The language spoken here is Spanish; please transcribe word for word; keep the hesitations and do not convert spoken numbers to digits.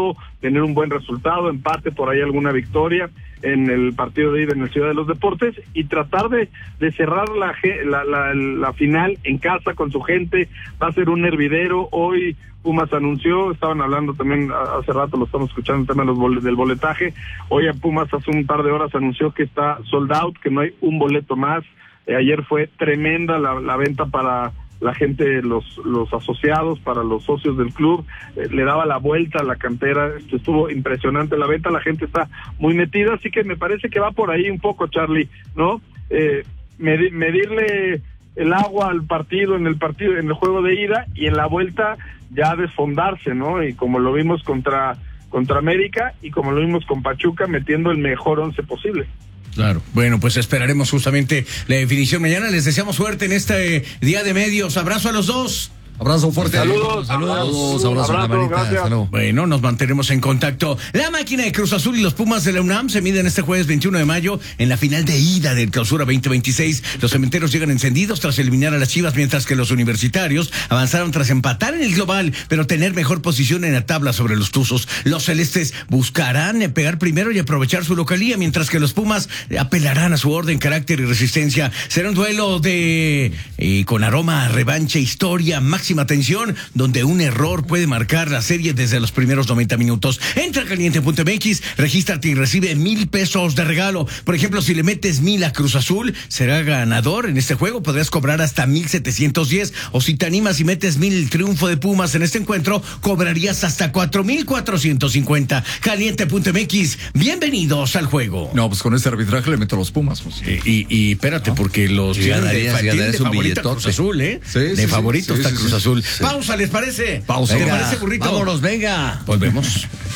positivo, tener un buen resultado, empate, por ahí alguna victoria en el partido de ida en el Ciudad de los Deportes, y tratar de, de cerrar la, la, la, la final en casa con su gente. Va a ser un hervidero. Hoy Pumas anunció, estaban hablando también hace rato, lo estamos escuchando, el tema de los bol- del boletaje. Hoy a Pumas hace un par de horas anunció que está sold out, que no hay un boleto más. Eh, ayer fue tremenda la, la venta para la gente, los los asociados, para los socios del club. Eh, le daba la vuelta a la cantera. Esto estuvo impresionante la venta, la gente está muy metida, así que me parece que va por ahí un poco, Charlie, ¿no? Eh, medi- medirle el agua al partido en el partido, en el juego de ida, y en la vuelta ya desfondarse, ¿no? Y como lo vimos contra contra América y como lo vimos con Pachuca, metiendo el mejor once posible. Claro. Bueno, pues esperaremos justamente la definición mañana. Les deseamos suerte en este día de medios. Abrazo a los dos. Abrazo fuerte. Saludos, saludos, abrazo, abrazo, abrazo, gracias. Salud. Bueno, nos mantenemos en contacto. La máquina de Cruz Azul y los Pumas de la UNAM se miden este jueves veintiuno de mayo en la final de ida del Clausura veinte veintiséis. Los cementeros llegan encendidos tras eliminar a las Chivas, mientras que los universitarios avanzaron tras empatar en el global, pero tener mejor posición en la tabla sobre los Tuzos. Los celestes buscarán pegar primero y aprovechar su localía, mientras que los Pumas apelarán a su orden, carácter y resistencia. Será un duelo de eh, con aroma a revancha, historia, máxima tensión, donde un error puede marcar la serie desde los primeros noventa minutos. Entra a caliente punto m x, regístrate y recibe mil pesos de regalo. Por ejemplo, si le metes mil a Cruz Azul, será ganador en este juego. Podrás cobrar hasta mil setecientos diez. O si te animas y metes mil el triunfo de Pumas en este encuentro, cobrarías hasta cuatro mil cuatrocientos cincuenta. caliente punto m x. Bienvenidos al juego. No, pues con este arbitraje le meto a los Pumas. Pues. Eh, y, y espérate, ¿no? Porque los Sí, ganarías, de, ganarías de un favorito billetote. Cruz Azul, ¿eh? Sí, de sí, favorito sí, está sí, Cruz sí, Azul. sí. Pausa, ¿les parece? Pausa. ¿Te Venga, parece, burrito? vámonos, venga. Volvemos.